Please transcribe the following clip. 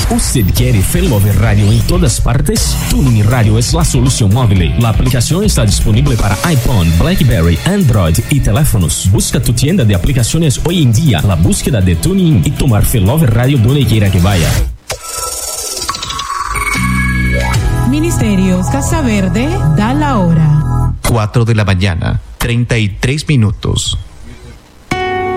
¿Usted quiere Failover Radio en todas partes? TuneIn Radio es la solución móvil. La aplicación está disponible para iPhone, BlackBerry, Android y teléfonos. Busca tu tienda de aplicaciones hoy en día, la búsqueda de TuneIn y tomar Failover Radio donde quiera que vaya. Ministerios Casa Verde da la hora. 4 de la mañana, 33 minutos.